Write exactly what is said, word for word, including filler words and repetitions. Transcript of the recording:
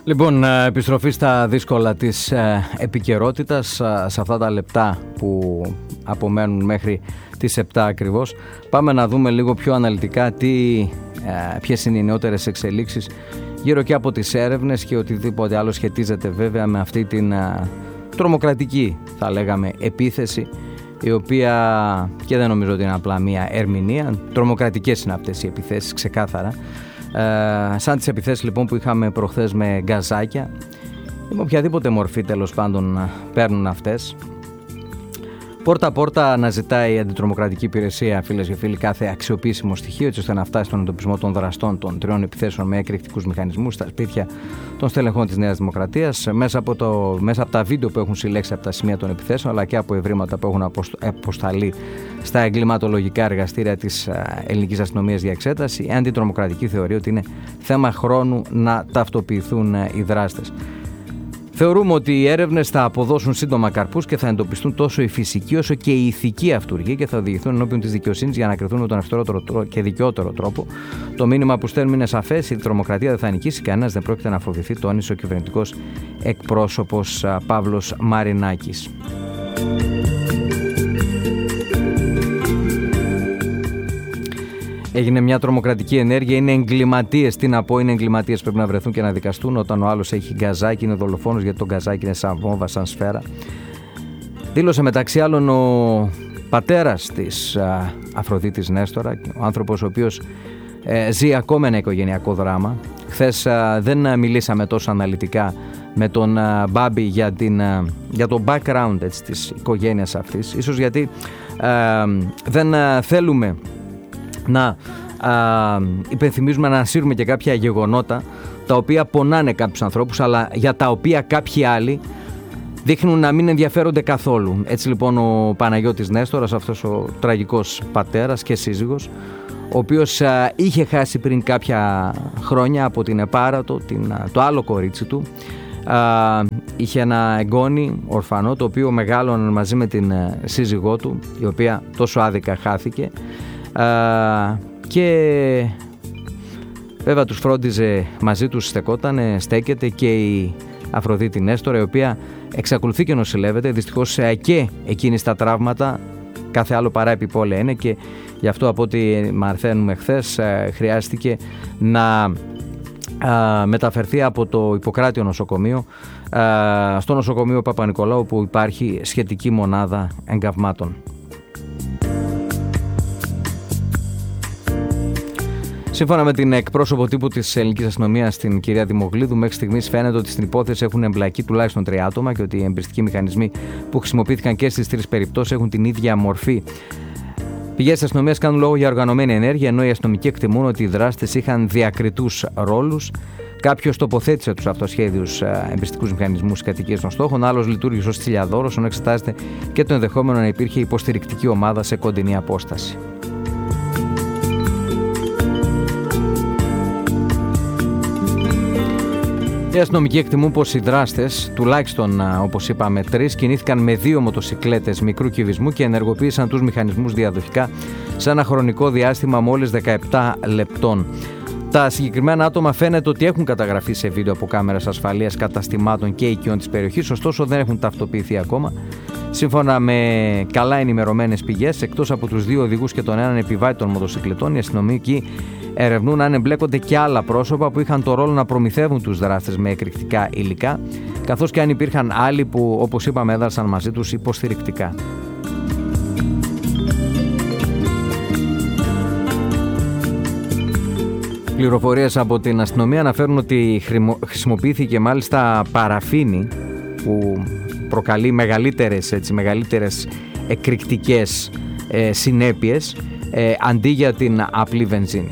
Λοιπόν, επιστροφή στα δύσκολα της επικαιρότητας, σε αυτά τα λεπτά που απομένουν μέχρι τις επτά ακριβώς. Πάμε να δούμε λίγο πιο αναλυτικά τι, ποιες είναι οι νεότερες εξελίξεις γύρω και από τις έρευνες και οτιδήποτε άλλο σχετίζεται βέβαια με αυτή την τρομοκρατική, θα λέγαμε, επίθεση, η οποία και δεν νομίζω ότι είναι απλά μία ερμηνεία. Τρομοκρατικές είναι αυτές οι επιθέσεις, ξεκάθαρα. Ε, σαν τις επιθέσεις λοιπόν που είχαμε προχθές με γκαζάκια, με οποιαδήποτε μορφή τέλος πάντων παίρνουν αυτές. Πόρτα πόρτα αναζητάει η αντιτρομοκρατική υπηρεσία, φίλες και φίλοι, κάθε αξιοποιήσιμο στοιχείο, έτσι ώστε να φτάσει στον εντοπισμό των δραστών των τριών επιθέσεων με εκρηκτικούς μηχανισμούς στα σπίτια των στελεχών της Νέας Δημοκρατίας, μέσα από, το, μέσα από τα βίντεο που έχουν συλλέξει από τα σημεία των επιθέσεων, αλλά και από ευρήματα που έχουν αποσταλεί στα εγκληματολογικά εργαστήρια της ελληνικής αστυνομίας για εξέταση. Η αντιτρομοκρατική θεωρεί ότι είναι θέμα χρόνου να ταυτοποιηθούν οι δράστες. Θεωρούμε ότι οι έρευνες θα αποδώσουν σύντομα καρπούς και θα εντοπιστούν τόσο η φυσική όσο και η ηθική αυτούργοι και θα οδηγηθούν ενώπιον της δικαιοσύνης για να κριθούν με τον αυστηρότερο και δικαιότερο τρόπο. Το μήνυμα που στέλνουμε είναι σαφές: η τρομοκρατία δεν θα νικήσει, κανένας δεν πρόκειται να φοβηθεί, τόνισε ο κυβερνητικός εκπρόσωπος Παύλος Μαρινάκης. Έγινε μια τρομοκρατική ενέργεια. Είναι εγκληματίες. Τι να πω, είναι εγκληματίες. Πρέπει να βρεθούν και να δικαστούν. Όταν ο άλλος έχει γκαζάκι, είναι δολοφόνος, γιατί το γκαζάκι είναι σαν βόμβα, σαν σφαίρα. Δήλωσε μεταξύ άλλων ο πατέρας της α, Αφροδίτης Νέστορα, ο άνθρωπος ο οποίος ε, ζει ακόμα ένα οικογενειακό δράμα. Χθες α, δεν μιλήσαμε τόσο αναλυτικά με τον α, Μπάμπη για, την, α, για το background έτσι, της οικογένειας αυτής. Ίσως γιατί α, δεν α, θέλουμε να α, υπενθυμίζουμε, να ανασύρουμε και κάποια γεγονότα τα οποία πονάνε κάποιους ανθρώπους, αλλά για τα οποία κάποιοι άλλοι δείχνουν να μην ενδιαφέρονται καθόλου. Έτσι λοιπόν ο Παναγιώτης Νέστορας, αυτός ο τραγικός πατέρας και σύζυγος, ο οποίος α, είχε χάσει πριν κάποια χρόνια από την επάρατο την, α, το άλλο κορίτσι του, α, είχε ένα εγγόνι ορφανό, το οποίο μεγάλωνε μαζί με την α, σύζυγό του, η οποία τόσο άδικα χάθηκε. Uh, και βέβαια τους φρόντιζε, μαζί τους στεκότανε, στέκεται και η Αφροδίτη Νέστορα, η οποία εξακολουθεί και νοσηλεύεται. Δυστυχώς και εκείνη στα τραύματα κάθε άλλο παρά επιπόλαια είναι, και γι' αυτό, από ό,τι μαθαίνουμε χθες, χρειάστηκε να uh, μεταφερθεί από το Ιπποκράτιο νοσοκομείο uh, στο νοσοκομείο Παπα-Νικολάου, που υπάρχει σχετική μονάδα εγκαυμάτων. Σύμφωνα με την εκπρόσωπο τύπου της ελληνικής αστυνομίας, την κυρία Δημογλίδου, μέχρι στιγμής φαίνεται ότι στην υπόθεση έχουν εμπλακεί τουλάχιστον τρία άτομα και ότι οι εμπριστικοί μηχανισμοί που χρησιμοποιήθηκαν και στις τρεις περιπτώσεις έχουν την ίδια μορφή. Πηγές της αστυνομίας κάνουν λόγο για οργανωμένη ενέργεια, ενώ οι αστυνομικοί εκτιμούν ότι οι δράστες είχαν διακριτούς ρόλους. Κάποιος τοποθέτησε τους αυτοσχέδιους εμπριστικούς μηχανισμούς στις κατοικίες των στόχων, άλλος λειτουργήσε ως τσιλιαδόρος, ενώ εξετάζεται και το ενδεχόμενο να υπήρχε υποστηρικτική ομάδα σε κοντινή απόσταση. Οι αστυνομικοί εκτιμούν πως οι δράστες, τουλάχιστον όπως είπαμε τρεις, κινήθηκαν με δύο μοτοσικλέτες μικρού κυβισμού και ενεργοποίησαν τους μηχανισμούς διαδοχικά σε ένα χρονικό διάστημα μόλις δεκαεπτά λεπτών. Τα συγκεκριμένα άτομα φαίνεται ότι έχουν καταγραφεί σε βίντεο από κάμερες ασφαλείας καταστημάτων και οικειών της περιοχής, ωστόσο δεν έχουν ταυτοποιηθεί ακόμα. Σύμφωνα με καλά ενημερωμένες πηγές, εκτός από τους δύο οδηγούς και τον έναν επιβάτη των μοτοσικλετών, οι αστυνομικοί ερευνούν αν εμπλέκονται και άλλα πρόσωπα που είχαν το ρόλο να προμηθεύουν τους δράστες με εκρηκτικά υλικά, καθώς και αν υπήρχαν άλλοι που, όπως είπαμε, έδρασαν μαζί τους υποστηρικτικά. Πληροφορίες από την αστυνομία αναφέρουν ότι χρησιμοποιήθηκε μάλιστα παραφίνη, που προκαλεί μεγαλύτερες, έτσι, μεγαλύτερες εκρηκτικές ε, συνέπειες, ε, αντί για την απλή βενζίνη.